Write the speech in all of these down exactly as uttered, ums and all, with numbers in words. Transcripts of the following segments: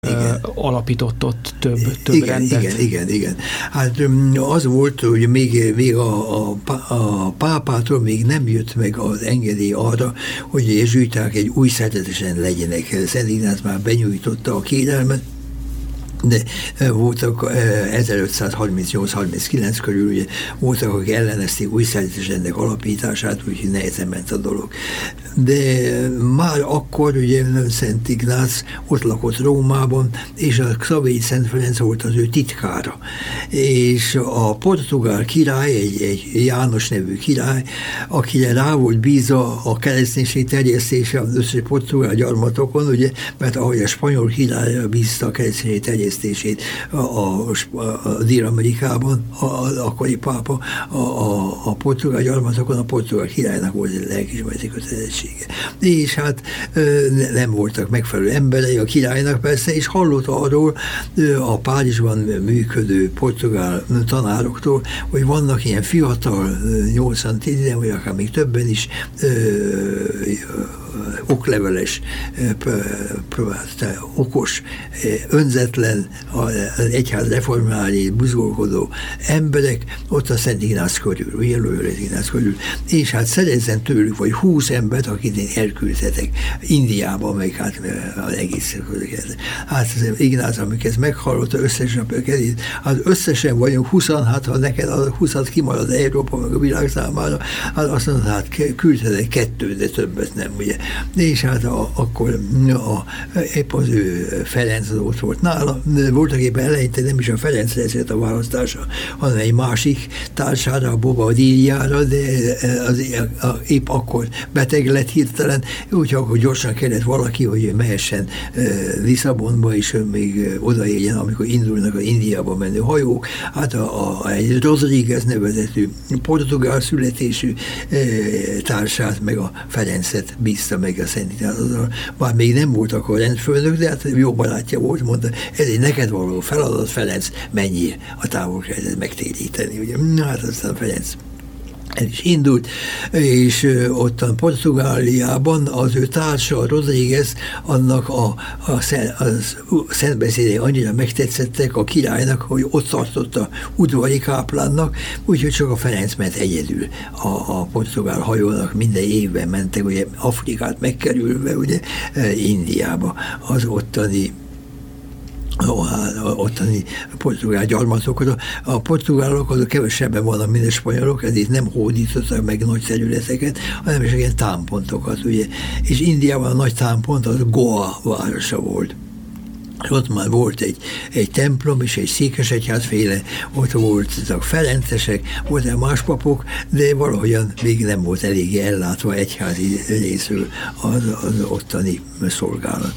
Igen. alapított ott több, több igen, rendet. Igen, igen, igen. Hát az volt, hogy még, még a, a, a pápától még nem jött meg az engedély arra, hogy a jezsuiták egy új szerzetesen legyenek. Szent Ignác már benyújtotta a kérelmet, de voltak ezerötszázharmincnyolc harminckilenc körül, ugye, voltak, akik ellenezték új szerzetesendek alapítását, úgyhogy nehezen ment a dolog. De már akkor ugye Szent Ignác ott lakott Rómában, és a Xavéri Szent Ferenc volt az ő titkára. És a portugál király, egy, egy János nevű király, akire rá volt bízva a kereszténység terjesztése az összes portugál gyarmatokon, ugye, mert ahogy a spanyol királyra bízta a kereszténység terjesztését a, a, a Dél-Amerikában, az akkori pápa, a, a, a portugál gyarmatokon a portugál királynak volt egy lelkiismereti kötelezettsége. És hát nem voltak megfelelő emberei a királynak persze, és hallott arról a Párizsban működő portugál tanároktól, hogy vannak ilyen fiatal, nyolcvan-tíz, vagy akár még többen is okleveles, okos, önzetlen, az egyház reformári, buzgolkodó emberek ott a Szent Ignác körül, ugye Loyola Ignác körül, és hát szerezzen tőlük, vagy húsz embert, akit én elküldhetek Indiába, meg hát az egész közöket. Hát az Ignác, amikor ezt meghallotta összesen a kezét, hát összesen vagyunk húszan, hát ha neked a húszat kimarad Európa, meg a világ számára, hát azt mondta, hát küldhetek kettő, de többet nem, ugye. És hát a, akkor a, épp az ő Ferenc ott volt nála, voltak éppen eleinte nem is a Ferenc lesz a választása, hanem egy másik társára, a Boba Díliára, de az, a, a, épp akkor beteg lett hirtelen, úgyhogy akkor gyorsan kellett valaki, hogy mehessen e, Lisszabonba, és még odaérjen, amikor indulnak az Indiába menő hajók. Hát a, a, egy Rodríguez nevezetű portugál születésű e, társát, meg a Ferencet bízta meg a Szent Ignáccal. Már még nem volt akkor rendfőnök, de hát jó barátja volt, mondta, ez egy neked való feladat, Ferenc, menjél a távolságát megtéríteni. Ugye? Na, hát aztán Ferenc el is indult, és ottan Portugáliában az ő társa, Rodríguez, annak a, a, a szentbeszédei annyira megtetszettek a királynak, hogy ott tartotta udvari káplánnak, úgyhogy csak a Ferenc ment egyedül. A, a portugál hajónak minden évben mentek, ugye Afrikát megkerülve, ugye Indiába, az ottani a ottani portugál gyarmatokra. A portugálok azok kevesebben vannak, mint a spanyolok, ezért nem hódítottak meg nagy területeket, hanem is ilyen támpontokat, ugye. És Indiában a nagy támpont az Goa városa volt. Ott már volt egy, egy templom és egy székesegyházféle, ott voltak ferencesek, voltak más papok, de valahogyan még nem volt eléggé ellátva egyházi részről az, az ottani szolgálat.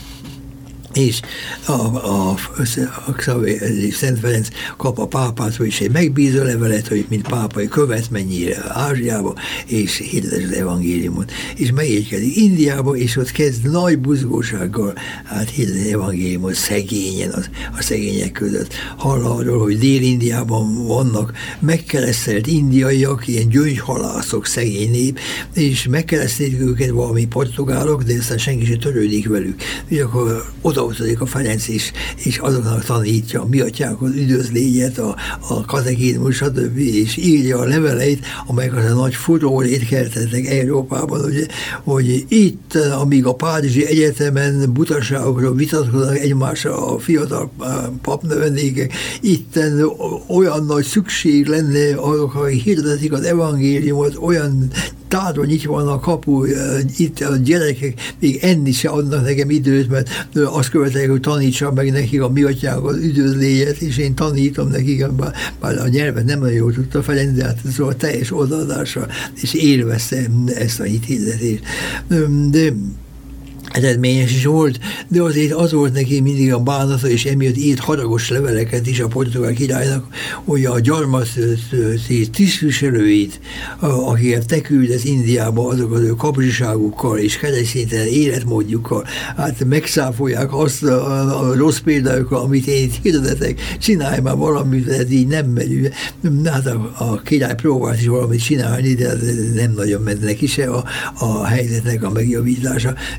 És a, a, a, a Szent Ferenc kap a pápától is egy megbízó levelet, hogy mint pápai követ menjél Ázsiába, és hirdesd az evangéliumot. És megérkezik Indiába, és ott kezd nagy buzgósággal hát hirdesd az evangéliumot szegényen, az, a szegények között. Hall arról, hogy Dél-Indiában vannak megkeresztelt indiaiak, ilyen gyöngyhalászok, szegény nép, és megkeresztelik őket valami portugálok, de aztán senki sem törődik velük. És akkor oda utazik a Ferenc is, és azoknak tanítja a mi atyánkhoz üdvözlégyet, a, a katekizmus, stb. És írja a leveleit, amelyek az a nagy furórét keltettek Európában, ugye, hogy itt, amíg a Párizsi Egyetemen butaságokról vitatkoznak egymással a fiatal papnövendékek, itt olyan nagy szükség lenne azok, akik hirdetik az evangéliumot, olyan tárva nyitva van a kapu, itt a gyerekek még enni se adnak nekem időt, mert azt követelik, hogy tanítsam meg nekik a mi atyánk az üdvözlégyet, és én tanítom nekik, bár, bár a nyelvet nem nagyon jól tudta Ferenc, de hát szóval teljes odaadással, és élvezte ezt a hirdetést. De eredményes is volt, de azért az volt neki mindig a bánata, és emiatt írt haragos leveleket is a portugál királynak, hogy a gyarmati tisztviselőit, akiket te küldesz Indiába, azok az ő kapzsiságukkal és kereszténytelen életmódjukkal, hát megszáfolják azt a, a rossz példájukkal, amit én itt hirdetek, csinálj már valamit, ez így nem megy. Hát a, a király próbált is valamit csinálni, de nem nagyon ment neki se a, a helyzetnek a megjavítása.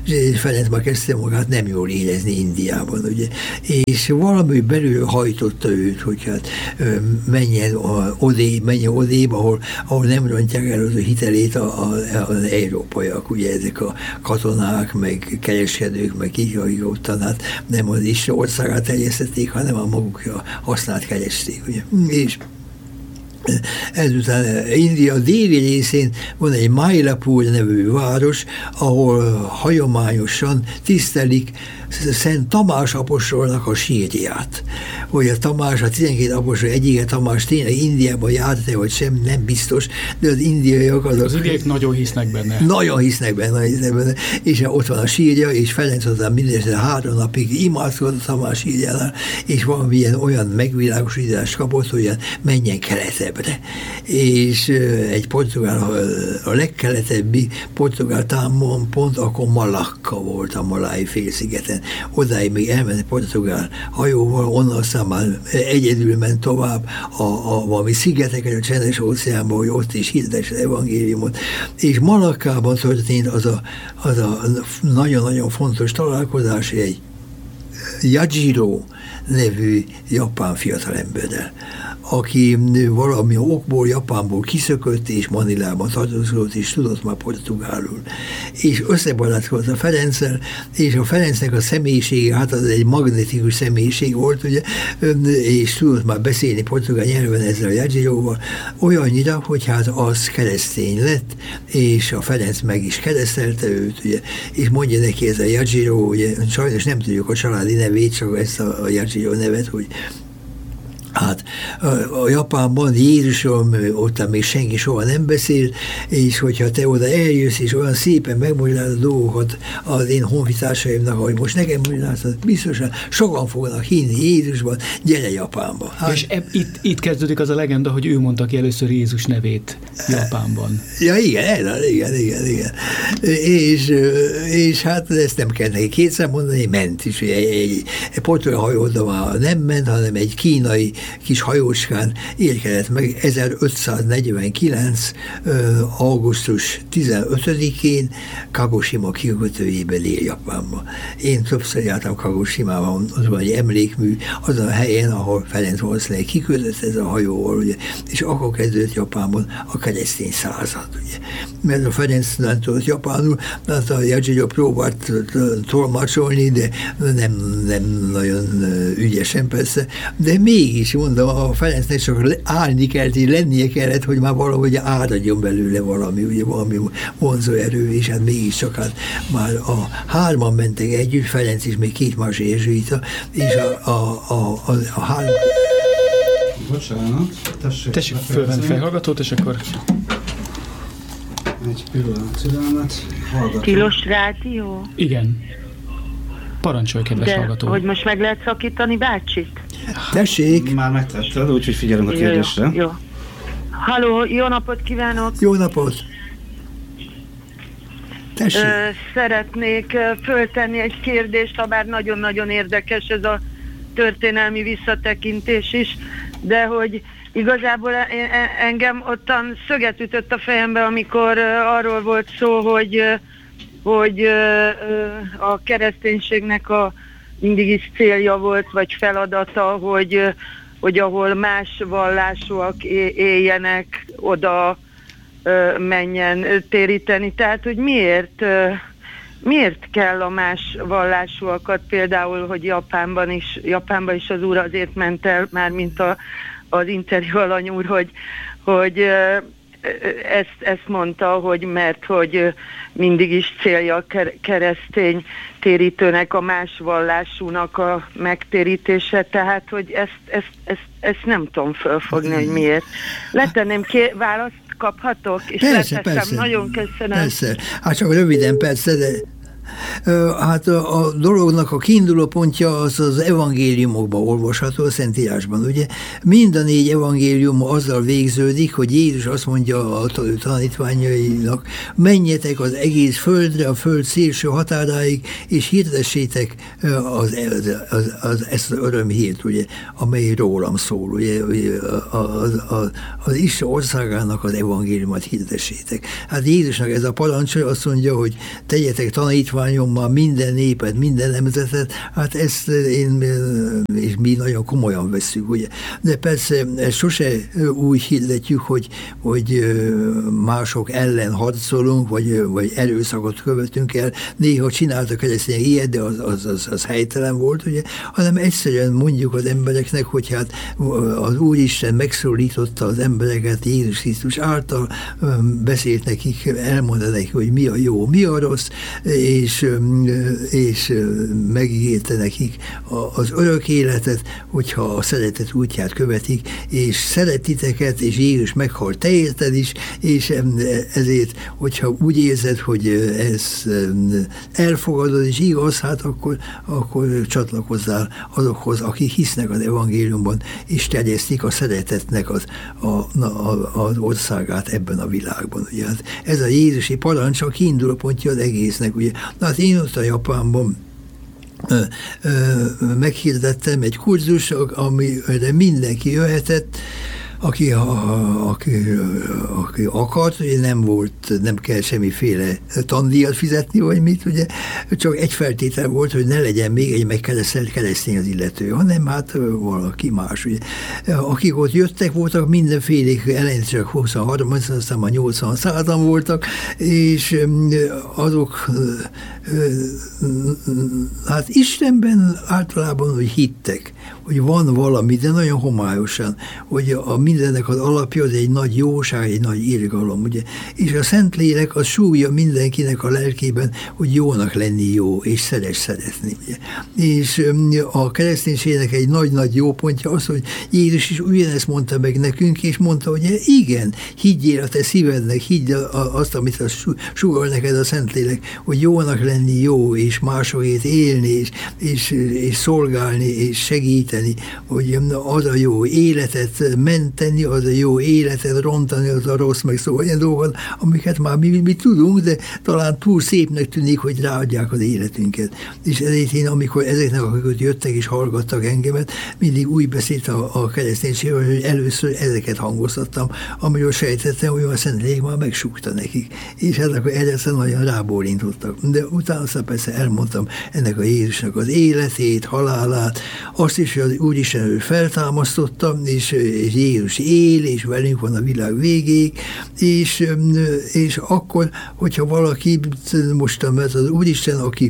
Ferenc már kezdte magát nem jól érezni Indiában, ugye, és valami belül hajtotta őt, hogy hát menjen odébb, menjen odébb, ahol, ahol nem rontják el az ő hitelét a, a, az európaiak, ugye ezek a katonák, meg kereskedők, meg így, akik ottan, hát nem az Isten országát terjesztették, hanem a maguk hasznát keresték, ugye. És ezután India déli részén van egy Mylapore nevű város, ahol hagyományosan tisztelik Szent Tamás apostolnak a sírját. Hogy a Tamás, a tizenkét apostol egyike Tamás tényleg Indiában járt-e, vagy sem, nem biztos, de az indiaiak azok... Az indiaiak nagyon hisznek benne. Nagyon hisznek benne, nagyon hisznek benne, és ott van a sírja, és Ferenc hozzá mindössze három napig imádkozott a Tamás sírjánál, és valamilyen olyan megvilágosítást kapott, hogy menjen keletebbre. És egy portugál, a legkeletebbi portugál támon pont akkor Malakka volt a Malái félszigeten. Odáig még elment portugál hajóval, onnan aztán már egyedül ment tovább a, a valami szigeteken, a Csendes óceánba, hogy ott is hirdesse az evangéliumot. És Malakkában történt az a, az a nagyon-nagyon fontos találkozás, egy Yajiro nevű japán fiatalemberrel, aki valami okból Japánból kiszökött, és Manilában tartózkodott, és tudott már portugálul. És összebarátkozott a Ferenccel, és a Ferencnek a személyisége, hát az egy magnetikus személyiség volt, ugye, és tudott már beszélni portugál nyelven ezzel a Yajiróval, olyannyira, hogy hát az keresztény lett, és a Ferenc meg is keresztelte őt, ugye, és mondja neki ez a Yajiro, ugye, sajnos nem tudjuk a családi nevét, csak ezt a, a Yajiro nevet, hogy hát a, a Japánban Jézusról ott még senki soha nem beszél, és hogyha te oda eljössz, és olyan szépen megmagyarázod a dolgokat az én honfitársaimnak, ahogy most nekem magyarázod, biztosan sokan fognak hinni Jézusban, gyere Japánba. Hát, és eb, itt, itt kezdődik az a legenda, hogy ő mondta ki először Jézus nevét Japánban. Ja, igen, igen, igen, igen. És, és hát ezt nem kell neki kétszer mondani, ment is. Egy, egy, egy portugál hajóda már nem ment, hanem egy kínai kis hajóskán érkezett meg ezerötszáznegyvenkilenc. augusztus tizenötödikén Kagoshima kikötőjében Dél-Japánba. Én többször jártam Kagoshimában, az van egy emlékmű, azon a helyen, ahol Ferenc valószínűleg kikötött ez a hajóval, ugye, és akkor kezdődött Japánban a keresztény század, ugye. Mert a Ferenc nem tudott japánul, mert a Yajiro próbált tolmácsolni, de nem, nem nagyon ügyesen persze, de mégis mondom, a Ferencnek csak állni kellett, és lennie kellett, hogy már valahogy áradjon belőle valami, ugye valami vonzó erő, és hát mégiscsak hát már a hárman mentek együtt, Ferenc is, még két más jezsuita, és a, a, a, a, a három... Bocsánat, tessék. Tessék fölvenni fejhallgatót, és akkor... Egy pillanat türelmet. Tilos rádió? Igen. Parancsolj, kedves De, hallgató. hogy most meg lehet szakítani bácsit? Tessék! Már megtetted, úgyhogy figyelünk a kérdésre. Jó, jó. Halló, jó napot kívánok! Jó napot! Tessék! Ö, szeretnék föltenni egy kérdést, ha bár nagyon-nagyon érdekes ez a történelmi visszatekintés is, de hogy igazából engem ottan szöget ütött a fejembe, amikor arról volt szó, hogy, hogy a kereszténységnek a mindig is célja volt, vagy feladata, hogy, hogy ahol más vallásúak éljenek, oda menjen téríteni. Tehát, hogy miért, miért kell a más vallásúakat, például, hogy Japánban is, Japánban is az úr azért ment el, már mint a, az interjú alany úr, hogy, hogy ezt, ezt mondta, hogy mert hogy mindig is célja a keresztény térítőnek, a más vallásúnak a megtérítése, tehát hogy ezt, ezt, ezt, ezt nem tudom fölfogni, hogy miért. Letenném ké- választ kaphatok? És persze, persze. Nagyon köszönöm. Persze. Hát csak röviden persze, de hát a, a dolognak a kiinduló pontja az az evangéliumokban olvasható, a Szentírásban, ugye? Mind a négy evangélium azzal végződik, hogy Jézus azt mondja a tanítványainak, menjetek az egész földre, a föld szélső határáig, és hirdessétek az, az, az, az, ezt az örömhírt, ugye, amely rólam szól, ugye, az, az, az Isten országának az evangéliumot hirdessétek. Hát Jézusnak ez a parancsa azt mondja, hogy tegyetek tanítványokat, tanítványommal minden népet, minden nemzetet, hát ezt én és mi nagyon komolyan vesszük, ugye. De persze sose úgy hirdetjük, hogy, hogy mások ellen harcolunk, vagy, vagy erőszakot követünk el. Néha csináltak keresztények ilyet, de az, az, az, az helytelen volt, ugye, hanem egyszerűen mondjuk az embereknek, hogy hát az Úristen megszólította az embereket Jézus Krisztus által, beszélt nekik, elmondta nekik, hogy mi a jó, mi a rossz, és, és megígérte nekik az örök életet, hogyha a szeretet útját követik, és szeret titeket, és Jézus meghalt te érted is, és ezért, hogyha úgy érzed, hogy ez elfogadod és igaz, hát akkor, akkor csatlakozzál azokhoz, akik hisznek az evangéliumban, és terjesztik a szeretetnek az, a, a, az országát ebben a világban. Ugye. Hát ez a jézusi parancs a kiinduló pontja az egésznek. Ugye. Na, hát én ott a Japánban Ö, ö, meghirdettem egy kurzus, amire mindenki jöhetett, aki, a, aki, aki akart, ugye nem volt, nem kell semmiféle tandíjat fizetni, vagy mit, ugye, csak egy feltétel volt, hogy ne legyen még egy megkeresztelt keresztény az illető, hanem hát valaki más, ugye. Akik ott jöttek, voltak mindenfélék, eleinte csak huszonhárom, aztán már nyolcvan százan voltak, és azok hát Istenben általában, hogy hittek, hogy van valami, de nagyon homályosan, hogy a mindennek az alapja az egy nagy jóság, egy nagy irgalom, ugye? És a Szentlélek az súlya mindenkinek a lelkében, hogy jónak lenni jó, és szeres szeretni, ugye? És a kereszténységnek egy nagy-nagy jó pontja az, hogy Jézus is ugyanezt mondta meg nekünk, és mondta, hogy igen, higgyél a te szívednek, higgy azt, amit sugall neked a Szentlélek, hogy jónak lenni jó, és másokért élni, és, és, és szolgálni, és segíteni, hogy az a jó életet menteni, az a jó életet rontani, az a rossz, meg szóval olyan dolgokat, amiket már mi, mi tudunk, de talán túl szépnek tűnik, hogy ráadják az életünket. És ezért én, amikor ezeknek, akik jöttek és hallgattak engemet, mindig úgy beszélt a, a kereszténységről, hogy először ezeket hangoztattam, amiről sejtettem, hogy a Szentlélek már megsúgta nekik. És hát akkor egyszerűen nagyon rábólintottak. De utána persze elmondtam ennek a Jézusnak az életét, halálát, azt is, hogy az Úristen ő feltámasztotta, és, és Jézus él, és velünk van a világ végéig, és, és akkor, hogyha valaki, most mert az Úristen, aki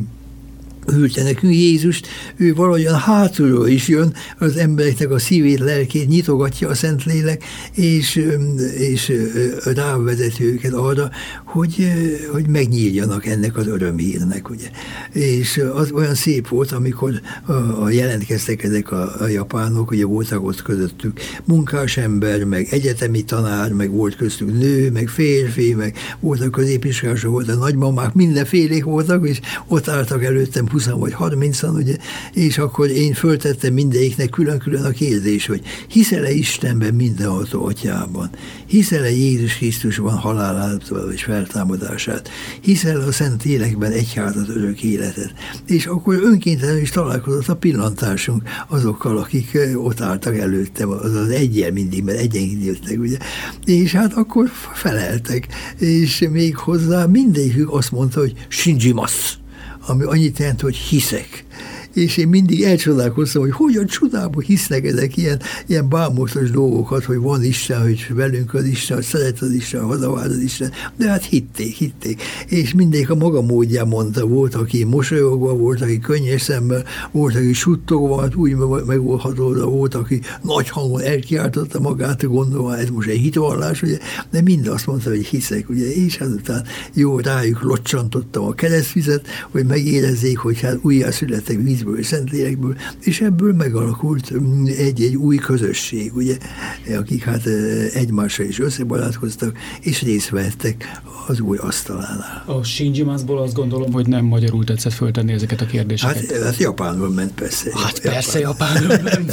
ülte nekünk Jézust, ő valahogyan hátulról is jön, az embereknek a szívét, lelkét nyitogatja a Szentlélek, és, és rávezeti őket arra, hogy, hogy megnyíljanak ennek az örömhírnek, ugye. És az olyan szép volt, amikor a, a jelentkeztek ezek a, a japánok, ugye voltak ott közöttük munkás ember, meg egyetemi tanár, meg volt köztük nő, meg férfi, meg voltak középiskolások, voltak nagymamák, mindenfélék voltak, és ott álltak előttem húszan vagy harmincan, ugye, és akkor én föltettem mindegyiknek külön-külön a kérdés, hogy hiszel-e Istenben, mindenható atyában? Hiszel-e Jézus Krisztusban halálától és feltámadását? Hiszel a Szent Lélekben egyházat, örök életet? És akkor önkéntelenül is találkozott a pillantásunk azokkal, akik ott álltak előttem, az az egyel mindig, mert egyenként jöttek, ugye. És hát akkor feleltek, és még hozzá mindegyikük azt mondta, hogy shinjimasu, ami annyit jelent, hogy hiszek. És én mindig elcsodálkoztam, hogy hogyan csodában hisznek ezek ilyen, ilyen bámulatos dolgokat, hogy van Isten, hogy velünk az Isten, hogy szeret az Isten, hazavár az Isten, de hát hitték, hitték. És mindegyik a maga módján mondta, volt, aki mosolyogva, volt, aki könnyes szemmel, volt, aki suttogva, hát úgy megolható, volt, aki nagy hangon elkiáltotta magát, gondolva, ez most egy hitvallás, ugye, de mind azt mondta, hogy hiszek, ugye, és azután jó, rájuk locsantottam a keresztvizet, hogy megérezzék, hogy hát újjászülettek vízből, Szentlélekből, és ebből megalakult egy-egy új közösség, ugye, akik hát egymással is összebarátkoztak, és részt vettek az új asztalánál. A shinjimasuból azt gondolom, hogy nem magyarul tetszett föltenni ezeket a kérdéseket. Hát, hát japánul ment persze. Hát Japán. Persze japánul ment.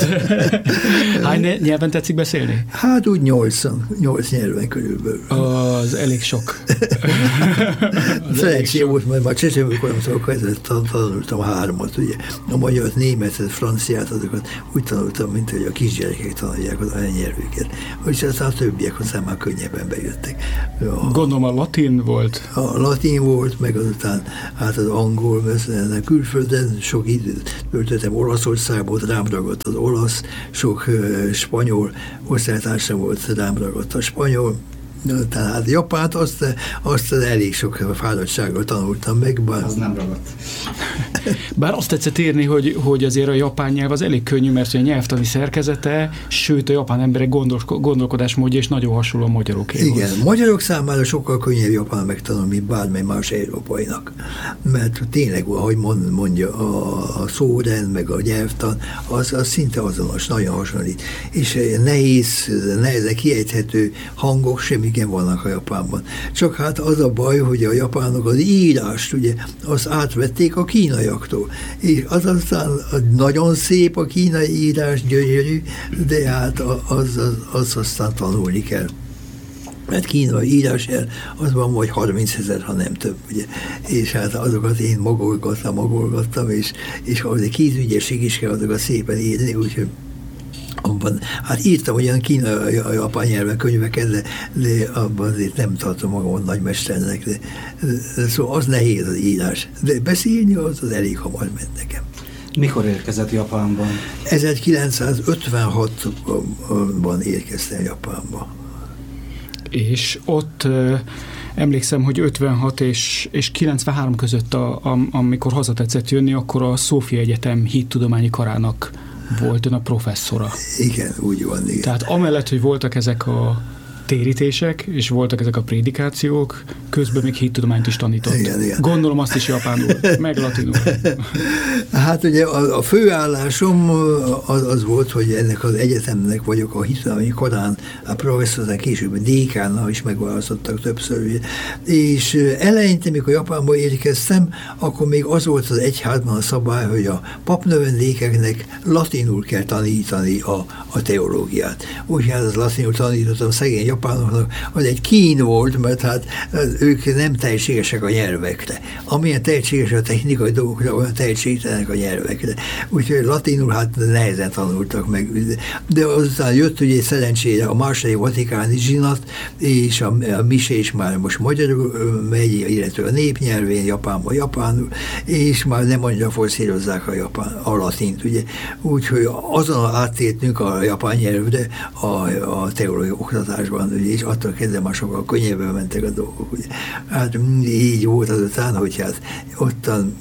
Hány nyelven tetszik beszélni? Hát úgy nyolcan, nyolc nyelven körülbelül. Az elég sok. Szerencsé volt, mert már csecsemőkoromtól kezdett tanultam hármat, ugye. a magyart, németet, franciát, azokat úgy tanultam, mint hogy a kisgyerekek tanulják az anyanyelvüket. Úgyhogy aztán a többiek aztán már könnyebben bejöttek. A, Gondolom a latin volt. A latin volt, meg azután hát az angol, mert külföldön sok időt töltöttem Olaszországból, rám ragadt az olasz, sok uh, spanyol osztálytársam volt, rám ragadt a spanyol, tehát Japánt azt, azt elég sok fáradtsággal tanultam meg. Bár... Az nem ragadt. Bár azt tetszett írni, hogy, hogy azért a japán nyelv az elég könnyű, mert a nyelvtani szerkezete, sőt a japán emberek gondol, gondolkodásmódja is nagyon hasonló a magyarokéhoz. Igen, magyarok számára sokkal könnyebb japán megtanulni, mint bármely más európainak. Mert tényleg, ahogy mondja, a, a szórend, meg a nyelvtan, az, az szinte azonos, nagyon hasonlít. És nehéz, nehezen kiejthető hangok semmi igen vannak a Japánban. Csak hát az a baj, hogy a japánok az írást, ugye, azt átvették a kínaiaktól. És az aztán nagyon szép a kínai írás, gyönyörű, de hát az, az, az aztán tanulni kell. Mert kínai írás el, az van vagy harmincezer, ha nem több, ugye. És hát azokat én magolgattam, magolgattam, és, és azért kézügyesség is kell azokat szépen írni, úgyhogy abban, hát írtam olyan kínai, a japán nyelven könyveket, de, de abban azért nem tartom magam nagymesternek. De, de, szóval az nehéz az írás. De beszélni az, az elég hamar ment nekem. Mikor érkezett Japánban? ezerkilencszázötvenhatban érkeztem Japánba. És ott uh, emlékszem, hogy ötvenhat és, és kilencvenhárom között, a, a, amikor hazatetszett jönni, akkor a Szófia Egyetem hittudományi karának volt ön a professzora. Igen, úgy van. Igen. Tehát amellett, hogy voltak ezek a térítések, és voltak ezek a prédikációk, közben még hittudományt is tanított. Igen, igen. Gondolom azt is japánul, meg latinul. Hát ugye a, a főállásom az, az volt, hogy ennek az egyetemnek vagyok a hittudományi karán, a professzornak később dékánnal is megválasztottak többször. És eleinte, mikor Japánba érkeztem, akkor még az volt az egyházban a szabály, hogy a papnövendékeknek latinul kell tanítani a, a teológiát. Úgyhogy az latinul tanítottam szegény japánoknak, az egy kín volt, mert hát ők nem tehetségesek a nyelvekre. Amilyen tehetséges a technikai dolgokra, olyan tehetségtelenek a nyelvekre. Úgyhogy latinul hát nehezen tanultak meg. De azután jött ugye szerencsére a második vatikáni zsinat, és a, a mise is már most magyarul megy, illetve a népnyelvén, Japánban japánul, és már nem annyira forszírozzák a, japán, a latint, ugye. Úgyhogy azon áttértünk a japán nyelvre a, a teológiai oktatásban, ugye, és attól kezdve már sokkal könnyebben mentek a dolgok. Ugye. Hát így volt azután, hogy hát ottan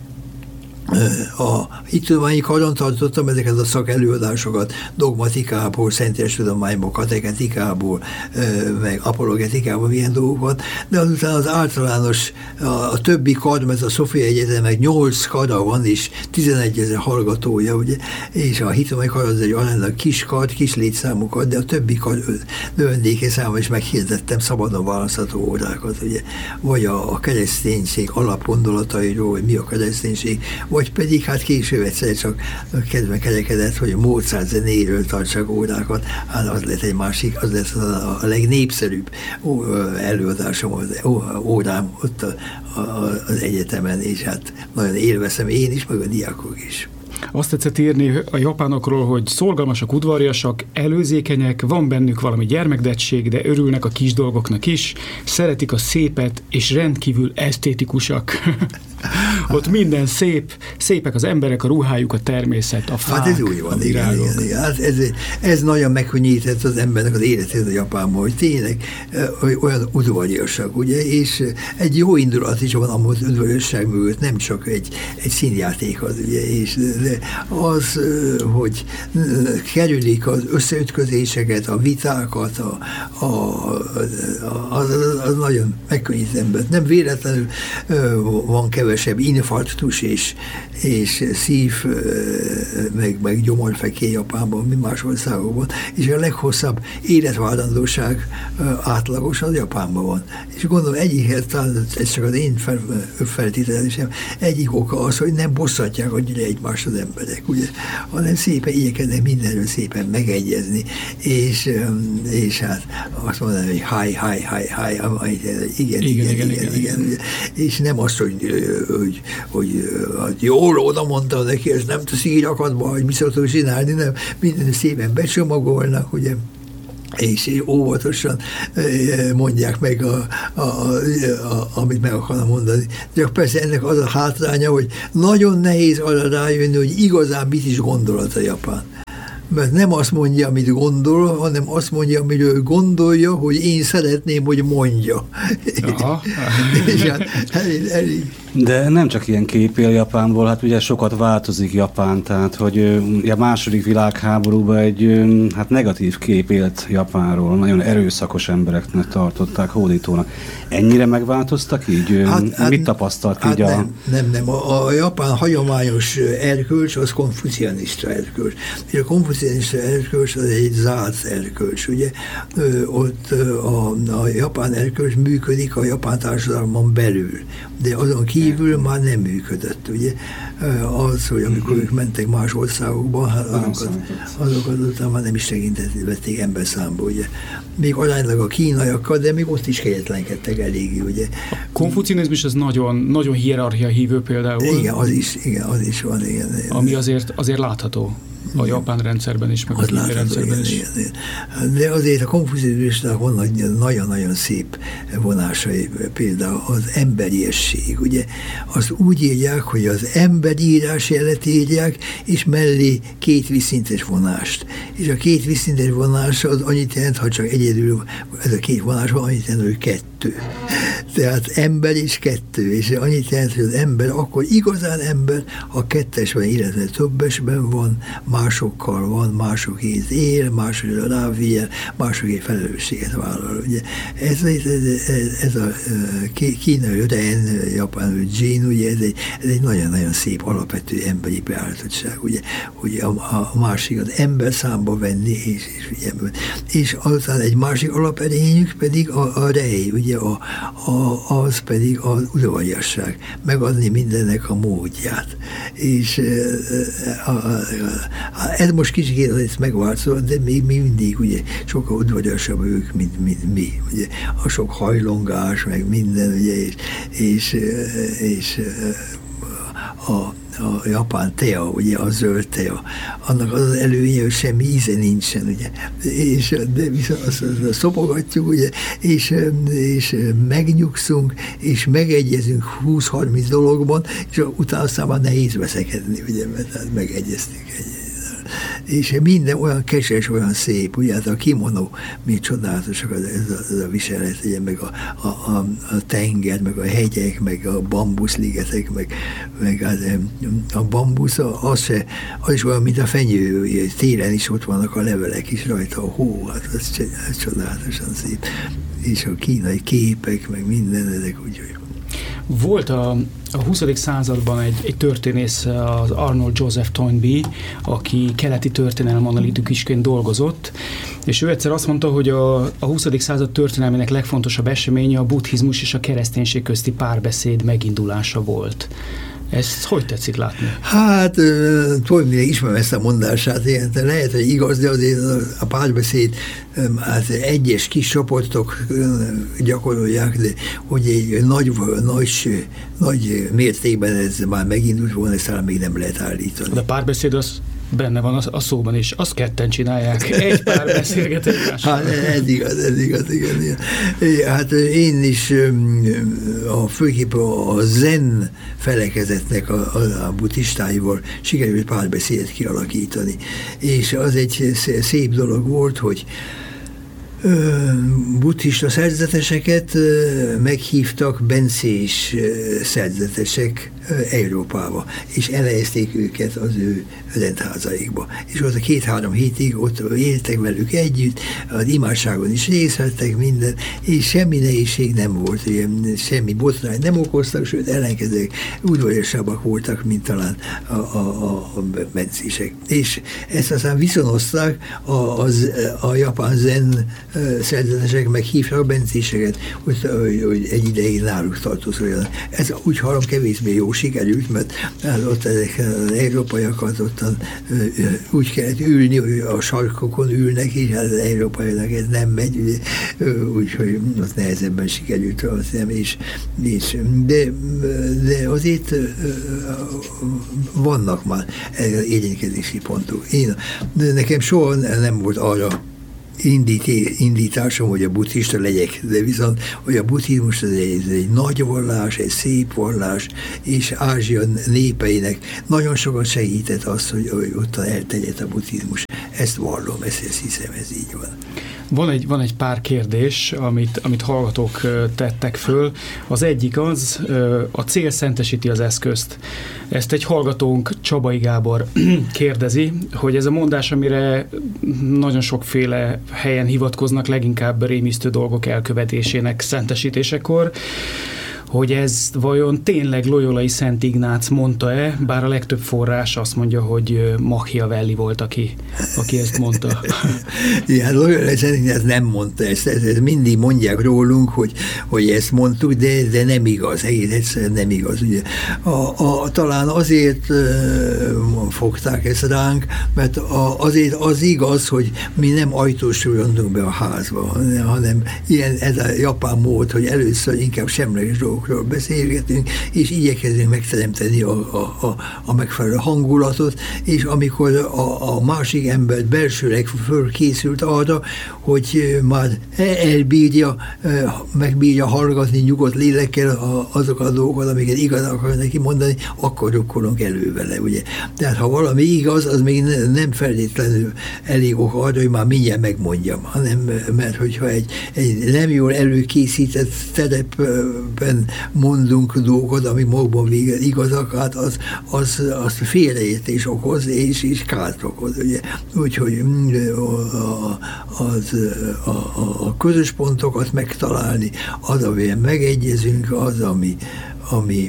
a hittudományi karon tartottam ezeket a szakelőadásokat dogmatikából, szentélytudományból, kateketikából, meg apologetikából, milyen dolgokat, de azután az általános, a, a többi kar, mert a Szófia Egyetemnek nyolc kara van, és tizenegyezer hallgatója, ugye, és a hittudományi kar az egy aránylag kis kar, kis létszámú kar, de a többi kar növendéke számára is meghirdettem szabadon választható órákat, ugye, vagy a, a kereszténység alapgondolatairól, hogy mi a kereszténység, vagy pedig hát később egyszer csak kedve kerekedett, hogy a Mozart zenéről tartsak órákat, hát az lett egy másik, az lett a, a legnépszerűbb előadásom, az órám ott a, a, az egyetemen, és hát nagyon élvezem én is, meg a diákok is. Azt tetszett írni a japánokról, hogy szorgalmasak, udvariasak, előzékenyek, van bennük valami gyermekdettség, de örülnek a kis dolgoknak is, szeretik a szépet, és rendkívül esztétikusak. Ott minden szép, szépek az emberek, a ruhájuk, a természet, a fák, hát ez úgy van, igen, igen, igen. Hát ez, ez nagyon megkönnyített az embernek az életét a Japánban, hogy tényleg hogy olyan udvariasak, ugye, és egy jó indulat is van amúgy udvariasság mögött, nem csak egy, egy színjáték az, ugye, és az, hogy kerülik az összeütközéseket, a vitákat, a, a, az, az, az nagyon megkönnyít embert. Nem véletlenül van kevesebb infarktus és, és szív, meg, meg gyomorfekély Japánban, mint más országokban, és a leghosszabb életvárandóság átlagos az Japánban van. És gondolom egyikhez, talán ez csak az én fel, feltételezésem, egyik oka az, hogy nem bosszatják annyira egymást az emberek, ugye, hanem szépen igyekeznek mindenről szépen megegyezni, és, és hát azt mondanom, hogy háj, háj, háj, háj, igen, igen, igen, igen, igen, igen, igen, és nem azt, hogy hogy, hogy, hogy jól oda mondta neki, ez nem teszi írakatba, hogy mi szoktuk csinálni, nem, minden szépen becsomagolnak, ugye, és óvatosan mondják meg, a, a, a, a, amit meg akarnak mondani. De persze ennek az a hátránya, hogy nagyon nehéz arra rájönni, hogy igazán mit is gondolat a japán. Mert nem azt mondja, amit gondol, hanem azt mondja, amiről gondolja, hogy én szeretném, hogy mondja. Aha. És hát, elég, elég. De nem csak ilyen kép él Japánból, hát ugye sokat változik Japán, tehát hogy a második világháborúban egy hát negatív kép élt Japánról, nagyon erőszakos embereknek tartották, hódítónak. Ennyire megváltoztak így? Hát, hát, mit tapasztalt hát így nem, a... Nem, nem. A, a japán hagyományos erkölcs az konfucianista erkölcs. És a konfucianista erkölcs az egy zárt erkölcs, ugye? Ö, ott a, a japán erkölcs működik a japán társadalmon belül, de azon kívül már nem működött, ugye? Az, hogy amikor ők mentek más országokba, hát azokat, azokat utána már nem is tekintették ember számba, ugye? Még aránylag a kínaiakkal, de még ott is kegyetlenkedtek eléggé, ugye? A konfucianizmus az nagyon, nagyon hierarchia hívő például. Igen, az is, igen, az is van, igen. Ami azért, azért látható a igen. japán rendszerben is, meg az a kínai rendszerben is. Igen, igen. De azért a konfucianizmusnak van nagyon-nagyon szép vonásai, például az emberiesség, ugye? Azt úgy írják, hogy az emberírás jelet írják, és mellé két vízszintes vonást. És a két vízszintes vonás az annyit jelent, ha csak egyedül ez a két vonás van, annyit jelent, hogy kettő. Tehát ember és kettő, és annyit jelent, hogy az ember akkor igazán ember, ha kettesben, illetve többesben van, másokkal van, másokért él, másokért rávigyel, másokért felelősséget vállal. Ugye. Ez, ez, ez, ez a kínai ren, japán jin, ugye ez egy, ez egy nagyon-nagyon szép alapvető emberi beállítottság, ugye, ugye a, a másik az ember számba venni, és, és, ugye, és aztán egy másik alaperényük pedig a, a rej, ugye a, a, az pedig az udvariasság, megadni mindennek a módját. És a, a, a, ez most kicsit ez megváltozott, de még mi mindig ugye sokkal udvariasabb ők, mint, mint mi. Ugye, a sok hajlongás, meg minden, ugye, és, és, és a a japán tea, ugye a zöld tea, annak az előnye, hogy semmi íze nincsen, ugye, és de viszont azt, azt szopogatjuk, ugye, és, és megnyugszunk, és megegyezünk húsz-harminc dologban, és utána aztán már nehéz veszekedni, ugye, mert megegyeztünk egy. És minden olyan keses, olyan szép, ugye, hát a kimono, mi csodálatosak ez a, ez a viselet, ugye, meg a, a, a, a tenger, meg a hegyek, meg a bambuszligetek, meg, meg az, a bambusz, az, se, az is olyan, mint a fenyő, ugye, télen is ott vannak a levelek is rajta, a hó, hát az, az csodálatosan szép. És a kínai képek, meg minden, ezek úgy, hogy volt a, a huszadik században egy, egy történész, az Arnold Joseph Toynbee, aki keleti történelem analitikusként dolgozott, és ő egyszer azt mondta, hogy a, a huszadik század történelmének legfontosabb eseménye a buddhizmus és a kereszténység közti párbeszéd megindulása volt. Ezt hogy tetszik látni? Hát, Toynbee ismerem ezt a mondását, ilyen, lehet, hogy igaz, de azért a párbeszéd hát egyes kis csoportok gyakorolják, de hogy egy nagy, nagy, nagy mértékben ez már megindult volna, ezt talán még nem lehet állítani. De a párbeszéd az benne van a, a szóban is, azt ketten csinálják, egy pár beszélget egymással. Hát ez igaz, ez igaz, igen, igen. Hát én is a főképp a zen felekezetnek a, a, a buddhistáival sikerült párbeszédet kialakítani. És az egy szép dolog volt, hogy buddhista szerzeteseket meghívtak bencés szerzetesek Európába, és elhelyezték őket az ő rendházaikba. És ott a két-három hétig ott éltek velük együtt, az imádságon is részt vettek minden, és semmi nehézség nem volt, semmi botrány nem okoztak, sőt ellenkezőleg udvariasabbak voltak, mint talán a, a, a bencések. És ezt aztán viszonozták a, a, a japán zen szerzetesek meghívtak a bencéseket, hogy, hogy egy ideig náluk tartózkodjanak. Ez úgy hallom kevésbé jó sikerült, mert ott ezek az európaiakat ottan úgy kellett ülni, hogy a sarkokon ülnek, és hát az európaiak ez nem megy, ugye, úgyhogy az nehezebben sikerült, azt hiszem, és, és de, de azért vannak már érintkezési pontok. Én, nekem soha nem volt arra Indít, indításom, hogy a buddhista legyek, de viszont, hogy a buddhizmus ez egy, ez egy nagy vallás, egy szép vallás, és Ázsia népeinek nagyon sokat segített az, hogy, hogy ott elterjedt a buddhizmus. Ezt vallom, ezt, ezt hiszem, ez így van. Van egy, van egy pár kérdés, amit, amit hallgatók tettek föl. Az egyik az, a cél szentesíti az eszközt. Ezt egy hallgatónk, Csabai Gábor kérdezi, hogy ez a mondás, amire nagyon sokféle helyen hivatkoznak, leginkább rémisztő dolgok elkövetésének szentesítésekor, hogy ez vajon tényleg Loyolai Szent Ignác mondta-e, bár a legtöbb forrás azt mondja, hogy Machiavelli volt, aki, aki ezt mondta. Igen, Loyolai Szent Ignác nem mondta ezt, ezt, ezt mindig mondják rólunk, hogy, hogy ezt mondtuk, de, de nem igaz, egész egyszerűen nem igaz. Ugye. A, a, talán azért uh, fogták ezt ránk, mert a, azért az igaz, hogy mi nem ajtósról jöntünk be a házba, hanem ilyen ez a japán mód, hogy először inkább semleges dolgokról beszélgetünk, és igyekezünk megteremteni a, a, a, a megfelelő hangulatot, és amikor a, a másik ember belsőleg fölkészült arra, hogy már elbírja, megbírja hallgatni nyugodt lélekkel azokat a dolgokat, amiket igazán akar neki mondani, akkor rukkolunk elő vele, ugye. Tehát ha valami igaz, az még nem feltétlenül elég ok arra, hogy már mindjárt megmondjam, hanem mert hogyha egy, egy nem jól előkészített terepben mondunk dolgokat, ami magban végül igazak, hát az, az, az félreértés okoz, és, és kárt okoz, ugye. Úgyhogy a, az, a, a, a közös pontokat megtalálni, az, amiben megegyezünk, az, ami, ami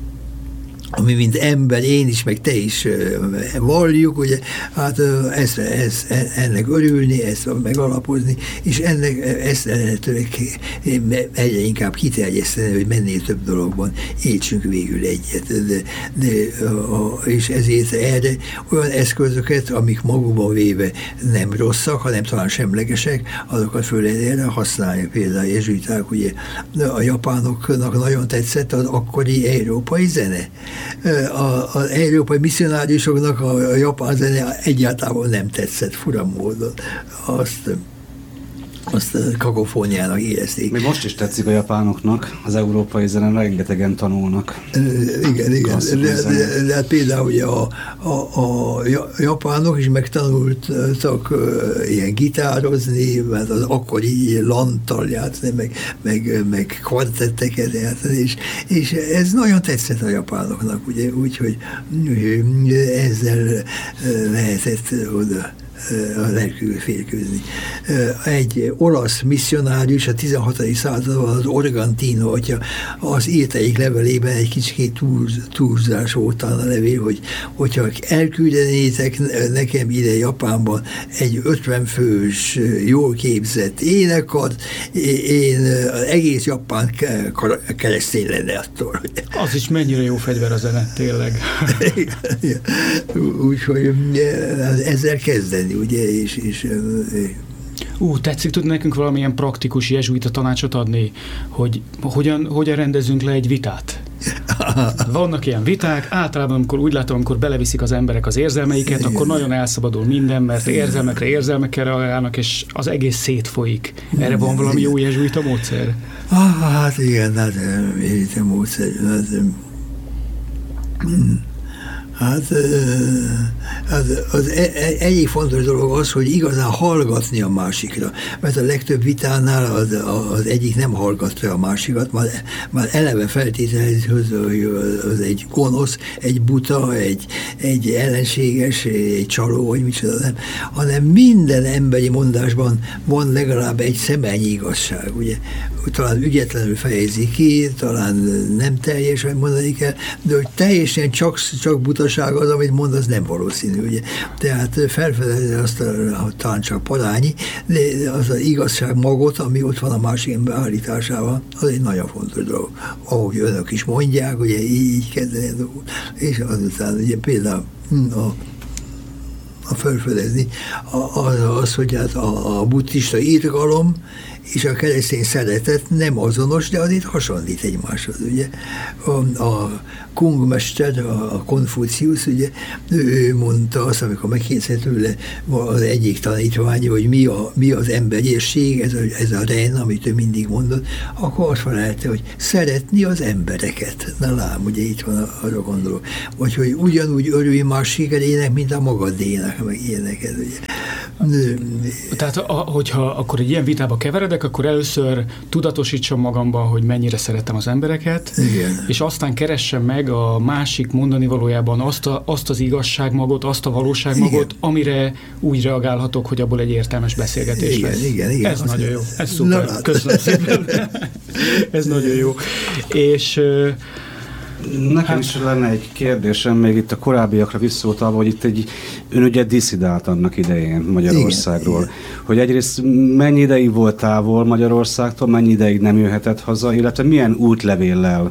ami mint ember, én is, meg te is valljuk, ugye, hát ezt, ezt, ennek örülni, ezt megalapozni, és ennek ezt lehetőleg egyre inkább kiterjeszteni, hogy mennél több dologban értsünk végül egyet. De, de, és ezért erre olyan eszközöket, amik magukban véve nem rosszak, hanem talán semlegesek, azokat föl lehet erre használni. Például a jezsuiták, ugye, a japánoknak nagyon tetszett az akkori európai zene. Az európai misszionáriusoknak a, a japán zene egyáltalán nem tetszett, fura módon. Azt, azt kakofóniának érezték. Még most is tetszik a japánoknak, az európai zenen rengetegen tanulnak. Igen, igen. De, de, de például ugye a, a, a japánok is megtanultak uh, ilyen gitározni, mert az akkori lanttal játszani, meg, meg, meg kvartetteket játszani, és, és ez nagyon tetszett a japánoknak, ugye, úgyhogy ezzel lehetett oda a lelkül félkőzni. Egy olasz misszionárius a tizenhatodik században, az Organtino atya, az írt egyik levelében egy kicsit túlz, túlzás volt a levél, hogy hogyha elküldenétek nekem ide Japánban egy ötven fős, jól képzett énekart, én egész Japán keresztény lenne attól. Az is mennyire jó fegyver a zene, tényleg. Úgyhogy ezzel kezdeni, ugye, és, és Ú, tetszik tudni nekünk valamilyen praktikus jezsuita tanácsot adni, hogy hogyan, hogyan rendezünk le egy vitát? Vannak ilyen viták, általában amikor úgy látom, amikor beleviszik az emberek az érzelmeiket, igen, akkor nagyon elszabadul minden, mert érzelmekre érzelmekkel reagálnak, és az egész szétfolyik. Erre van valami jó jezsuita módszer? Ah, hát igen, hát jezsuita módszer. Hát, Hát az, az egyik fontos dolog az, hogy igazán hallgatni a másikra, mert a legtöbb vitánál az, az egyik nem hallgatja a másikat, már, már eleve feltételezik, hogy az egy gonosz, egy buta, egy, egy ellenséges, egy csaló, vagy micsoda, nem, hanem minden emberi mondásban van legalább egy szemennyi igazság, ugye. Talán ügyetlenül fejezi ki, talán nem teljesen mondani kell, de hogy teljesen csak, csak buta igazság az, amit mond, az nem valószínű, ugye. Tehát felfedezni azt, a, talán csak parányi, de az az igazság magot, ami ott van a másik ember állításával, az egy nagyon fontos dolog. Ahogy önök is mondják, ugye így, így kezdeni a dolgot. És azután ugye például a a felfedezni, az, az, hogy hát a, a buddhista irgalom és a keresztény szeretet nem azonos, de azért hasonlít egymáshoz, ugye. A, a Kung mester, a, a Konfuciusz, ugye, ő mondta azt, amikor megkérdezett tőle az egyik tanítványa, hogy mi, a, mi az emberiesség, ez a, ez a ren, amit ő mindig mondott, akkor azt felelte, hogy szeretni az embereket. Na lám, ugye itt van arra gondolok. Vagy hogy ugyanúgy örülj más sikerének, mint a magadének, meg ilyeneket, ugye. Tehát, a, hogyha akkor egy ilyen vitába keveredek, akkor először tudatosítsam magamban, hogy mennyire szeretem az embereket, igen. És aztán keressem meg a másik mondani valójában azt, a, azt az igazságmagot, azt a valóságmagot, igen. Amire úgy reagálhatok, hogy abból egy értelmes beszélgetés igen, lesz. Igen, igen, Ez nagyon jó. Ez szuper. Na, köszönöm szépen. Ez nagyon jó. És... Nekem hát, is lenne egy kérdésem, még itt a korábbiakra visszautalva, hogy itt egy ön ugye disszidált annak idején Magyarországról. Igen, hogy egyrészt mennyi ideig volt távol Magyarországtól, mennyi ideig nem jöhetett haza, illetve milyen útlevéllel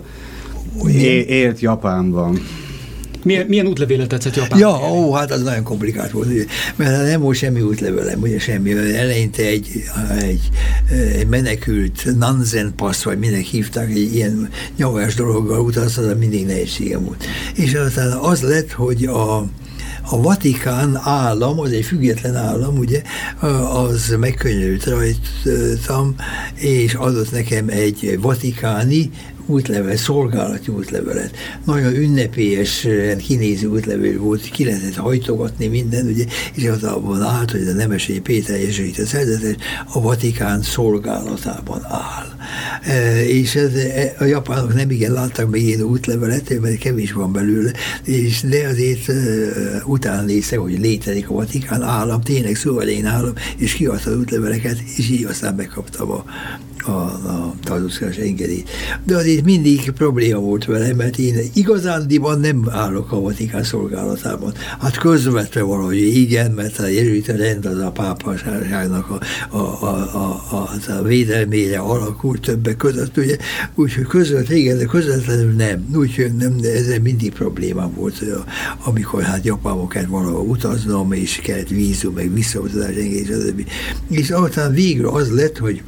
é- élt Japánban? Milyen, milyen útlevélet tetszett Japán? Ja, ó, hát az nagyon komplikált volt, ugye, mert nem volt semmi útlevelem, ugye semmi. Eleinte egy, egy, egy menekült Nansen passz, vagy minek hívták, egy ilyen nyavás dologgal utazta, mindig nehézségem volt. És aztán az lett, hogy a A Vatikán állam, az egy független állam, ugye, az megkönyörült rajtam, és adott nekem egy vatikáni útlevel, szolgálati útlevelet. Nagyon ünnepélyesen kinéző útlevél volt, ki lehetett hajtogatni minden, ugye, és az abban állt, hogy a Nemesei Péter jezsuita szerzetes a Vatikán szolgálatában áll. E, és ez, a japánok nem igen láttak még ilyen útlevelet, mert kevés van belőle, és de azért e, utána néztek, hogy létezik a Vatikán állam, tényleg szuverén állam, és kiadta az útleveleket, és így aztán megkaptam a a, a tartózkodás engedélyt. De azért mindig probléma volt vele, mert én igazándiban nem állok a Vatikán szolgálatában. Hát közvetve valahogy igen, mert a jezsuita rend az a pápaságnak a, a, a, a, a, a védelmére alakult többek között, ugye, úgyhogy közvetve, igen, de közvetlenül nem. Úgyhogy nem, de ezzel mindig problémám volt, amikor hát Japánba kellett valahol utaznom, és kellett vízum, meg visszautazás engedély, stb. És aztán végül az lett, hogy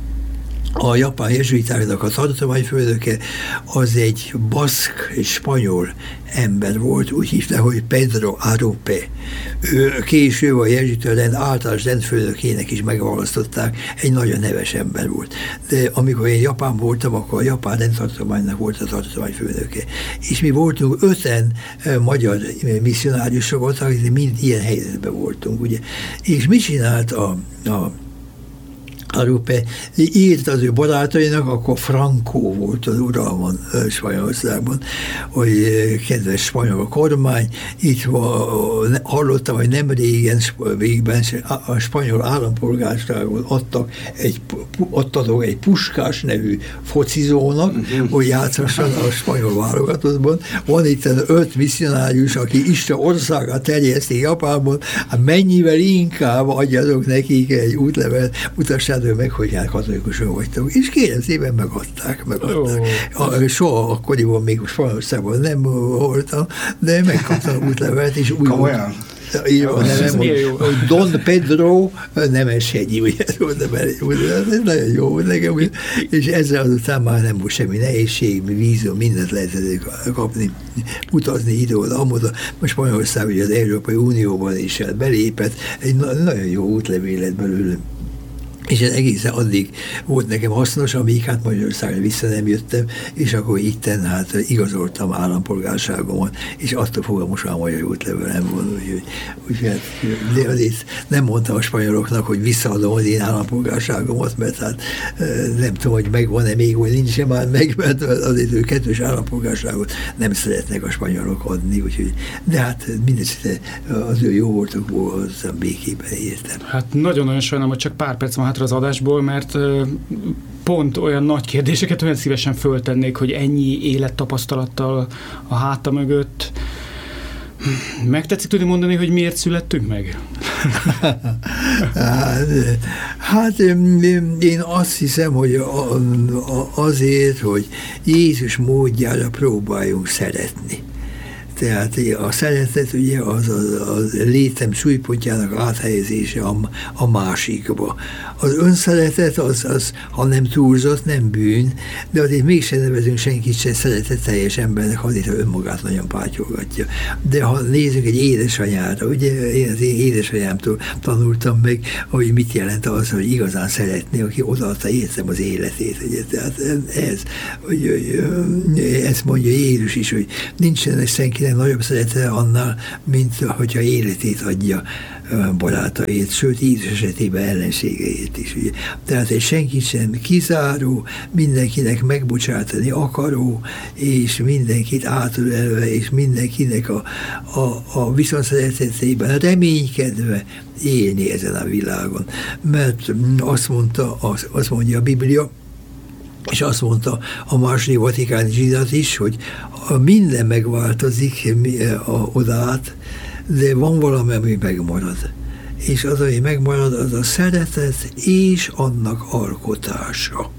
a japán jezsuitáknak a tartományfőnöke az egy baszk, egy spanyol ember volt, úgy hívta, hogy Pedro Arupe. Ő később a jezsuita rend általános rendfőnökének is megválasztották, egy nagyon neves ember volt. De amikor én Japán voltam, akkor a japán rendtartománynak volt a tartományfőnöke. És mi voltunk öten magyar misszionáriusok, akik mind ilyen helyzetben voltunk, ugye. És mit csinált a, a Arupe írt az ő barátainak, akkor Franco volt az uralmon Spanyolországban, hogy kedves spanyol kormány, itt van, hallottam, hogy nem régen végben a spanyol állampolgárságot adtak egy, adtatok egy Puskás nevű focizónak, uh-huh. hogy játszasson a spanyol válogatottban. Van itt öt misszionárius, aki Isten országát terjeszti Japánban, hát mennyivel inkább adjatok nekik egy útlevel, mutassák meg, hogy hát katolikusok vagytok. És kérem szépen megadták, megadták. Oh. Soha akkoriban még Spanyolországban nem voltam, de megkaptam útlevelet, és úgy Komolyan? Így van, nevem, hogy, hogy Don Pedro Nemeshegyi, ugye, ez nagyon jó volt nekem, és ezzel azután már nem volt semmi nehézség, vízum, mindent lehetett kapni, utazni ide-oda, amoda. Most Spanyolország ugye az Európai Unióban is belépett, egy nagyon jó útlevél lett belőle. És ez egészen addig volt nekem hasznos, amíg hát Magyarországra vissza nem jöttem, és akkor itten hát igazoltam állampolgárságomat, és attól fogva most már magyar útlevelem van, úgyhogy úgy, hát, de azért nem mondtam a spanyoloknak, hogy visszaadom az én állampolgárságomat, mert hát nem tudom, hogy megvan-e még, vagy nincs-e már meg, mert azért ő kettős állampolgárságot nem szeretnek a spanyolok adni, úgyhogy, de hát mindesetre az ő jó voltakból az békében értem. Hát nagyon-nagyon sajnálom, hogy csak pár perc van az adásból, mert pont olyan nagy kérdéseket olyan szívesen föltennék, hogy ennyi élettapasztalattal a háta mögött Megtetszik tudni mondani, hogy miért születtünk meg? Hát én azt hiszem, hogy azért, hogy Jézus módjára próbáljunk szeretni. Tehát a szeretet ugye az a, a létem súlypontjának áthelyezése a, a másikba. Az önszeretet az, az, ha nem túlzott, nem bűn, de azért mégsem nevezünk senkit sem szeretetteljes embernek, azért, ha önmagát nagyon pátyolgatja. De ha nézzük egy édesanyára, ugye én az én édesanyámtól tanultam meg, hogy mit jelent az, hogy igazán szeretni, aki odaadta értem az életét. Ugye? Tehát ez, hogy, hogy, ezt mondja Jézus is, hogy nincsen senkinek nagyobb szeretete annál, mint hogyha életét adja barátait, sőt, Jézus esetében ellenségeit is. Ugye. Tehát egy senkit sem kizáró, mindenkinek megbocsátani akaró, és mindenkit átölelve, és mindenkinek a, a, a viszonszeretetében reménykedve élni ezen a világon. Mert azt mondta, azt, azt mondja a Biblia, és azt mondta a második vatikáni zsinat is, hogy minden megváltozik odaát, de van valami, ami megmarad. És az, ami megmarad, az a szeretet és annak alkotása.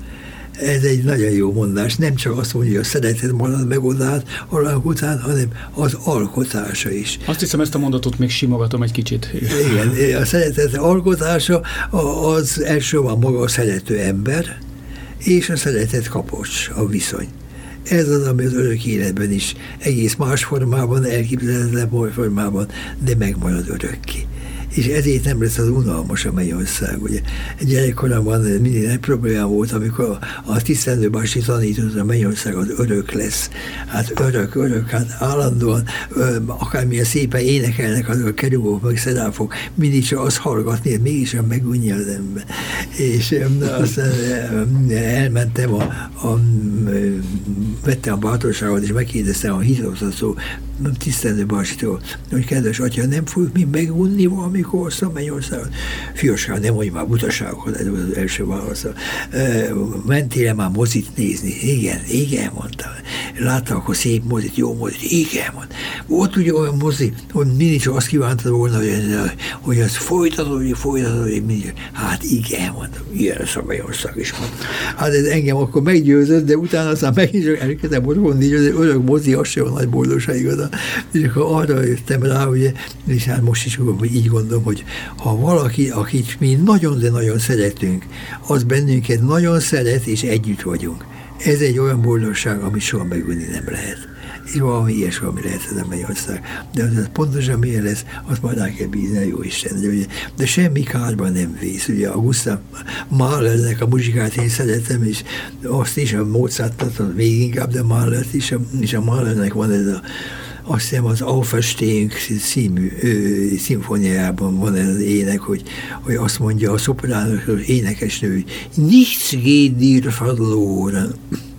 Ez egy nagyon jó mondás. Nem csak azt mondja, hogy a szeretet marad meg odát, után, hanem az alkotása is. Azt hiszem, ezt a mondatot még simogatom egy kicsit. Igen, a szeretet alkotása az elsősorban maga a szerető ember, és a szeretet kapocs, a viszony. Ez az, ami az örök életben is egész más formában, elképzelhetetlen formában, de megmarad örökké. És ezért nem lesz az unalmas a mennyország. Ugye. Gyerekkoromban mindig nagy problémám volt, amikor a tisztelendő bácsi tanított, a mennyország az örök lesz. Hát örök, örök, hát állandóan, akármilyen szépen énekelnek azok a kerubok, meg szeráfok, mindig csak azt hallgatni, hogy mégis megunja az ember. És aztán elmentem, a, a, vettem a bátorságot, és megkérdeztem a hitoktató tisztelendő bácsitól, hogy kedves atya, nem fogjuk mi megunni valamikor a mennyországot? Fiaskám, nem mondj már butaságokat, ez az első válasz. Mentél már mozit nézni? Igen, igen, mondtam. Látta akkor szép mozit, jó mozit? Igen, mondtam. Volt ugye olyan mozi, hogy mindig csak azt kívántad volna, hogy, hogy az folytatódik, folytatódik, mindig. Hát igen, mondtam, ilyen lesz a mennyország is, mondtam. Hát ez engem akkor meggyőzött, de utána aztán megint csak elkezdtem mondani, hogy az örök mozi, az sem a nagy boldogság igazán. És akkor arra jöttem rá, ugye, és hát most is hogy így gondolom, hogy ha valaki, akit mi nagyon, de nagyon szeretünk, az bennünket nagyon szeret, és együtt vagyunk. Ez egy olyan boldogság, amit soha megülni nem lehet. És valami ilyes, valami lehet ez a mennyország. De az pontosan milyen lesz, azt majd rá kell bízni a jó Isten. De, ugye, de semmi kárban nem vész. Ugye a Gustav Mahlernek a muzsikát én szeretem, és azt is, a Mozartot még inkább, de Mahlert is, és a Mahlernek van ez a azt hiszem az Auferstehung című ö, szimfóniájában van ez az ének, hogy, hogy azt mondja a szopránok, az énekesnő, hogy nichts geht dir verloren.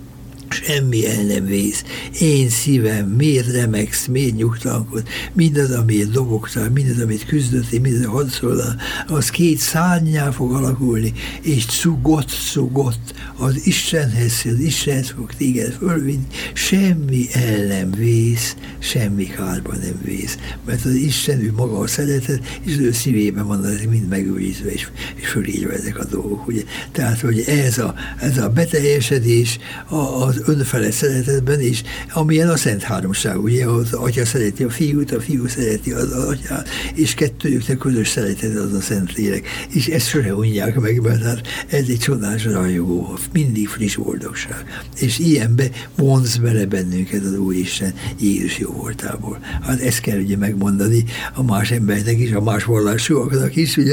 Semmi el nem vész. Én szívem, miért remegsz, miért nyugtalankodsz, mindaz, amit dobogtál, mindaz, amit küzdöttél, mindaz, amit hadszoltál, az két szárnyá fog alakulni, és cugott, cugott az Istenhez, az Istenhez fog téged fölvinni, semmi el nem vész, semmi kárban nem vész, mert az Isten, ő maga a szeretet, és az ő szívében van, ez mind megőrizve, és, és fölírva ezek a dolgok, ugye. Tehát, hogy ez a, ez a beteljesedés az önfelett szeretetben is, amilyen a Szent Háromság, ugye, az atya szereti a fiút, a fiú szereti az atyát, és kettőjüknek közös szeretet az a Szentlélek. És ezt sose unják meg, mert hát ez egy csodás rajongó, mindig friss boldogság. És ilyenbe vonz bele bennünket az Úristen Jézus jó voltából. Hát ezt kell ugye megmondani a más embernek is, a más vallásúaknak is, ugye,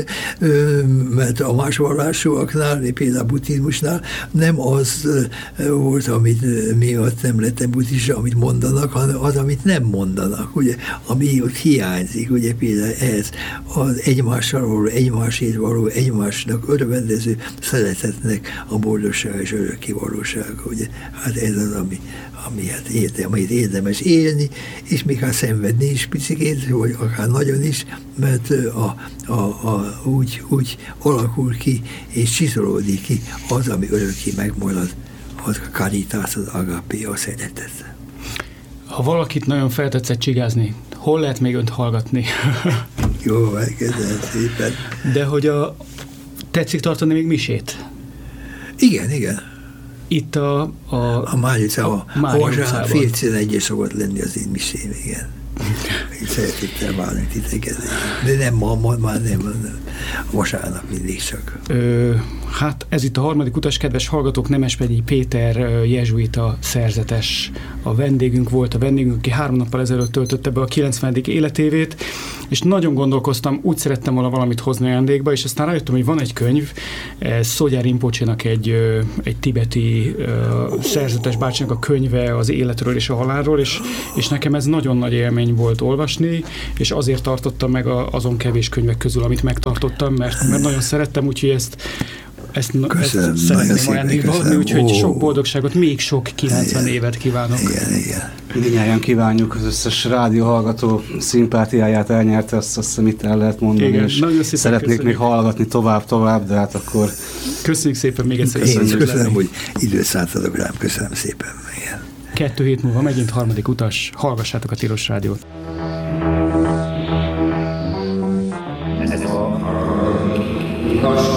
mert a más vallásúaknál, például a buddhizmusnál nem az volt, amit miatt nem lettem buddhista, amit mondanak, hanem az, amit nem mondanak, ugye, ami ott hiányzik, ugye például ez az egymással való, egymásért való, egymásnak örvendező szeretetnek a boldogság és örökké valósága, ugye. Hát ez az, ami, ami hát érdem, amit érdemes élni, és még hát szenvedni is picikét, vagy akár nagyon is, mert a, a, a, úgy, úgy alakul ki, és csiszolódik ki az, ami örökké megmarad, az a karitás, az agapé, a szeretet. Ha valakit nagyon feltetszett csigázni, Hol lehet még önt hallgatni? Jó, köszönöm szépen. De hogy a, tetszik tartani még misét? Igen, igen. Itt a... A, a Mári utcában, Mári ahol utcában. fél tizenegyes szokott lenni az én misém, igen. Én szeretettel várni titeket. De nem ma, ma már nem, vasárnap mindig csak. Ö, hát ez itt a harmadik utas, kedves hallgatók, Nemespegyi Péter jezsuita szerzetes a vendégünk volt, a vendégünk, aki három nappal ezelőtt töltötte be a kilencvenedik életévét, és nagyon gondolkoztam, úgy szerettem volna valamit hozni ajándékba, és aztán rájöttem, hogy van egy könyv, ez Szógyár Rinpocsénak egy, egy tibeti uh, szerzetes bácsinak a könyve az életről és a halálról, és, és nekem ez nagyon nagy élmény volt olvasni, és azért tartottam meg a, azon kevés könyvek közül, amit megtartottam, mert, mert nagyon szerettem, úgyhogy ezt Ezt, köszönöm, ezt szeretném ajándékba adni, úgyhogy sok boldogságot, még sok kilencven igen, évet kívánok. Igen, igen. Mindjárt kívánjuk, az összes rádióhallgató szimpátiáját elnyerte, azt azt hiszem itt el lehet mondani, igen, és szeretnék köszönjük. Még hallgatni tovább-tovább, de hát akkor... Köszönjük szépen még egyszer. Én is köszönöm, lenni. Hogy időt szálltatok rám, köszönöm szépen. Igen. Kettő hét múlva megint harmadik utas, hallgassátok a Tilos Rádiót. Ez a